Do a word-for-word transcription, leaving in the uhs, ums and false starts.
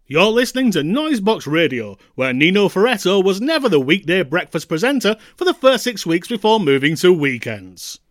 You're listening to Noisebox Radio, where Nino Ferretto was never the weekday breakfast presenter for the first six weeks before moving to weekends.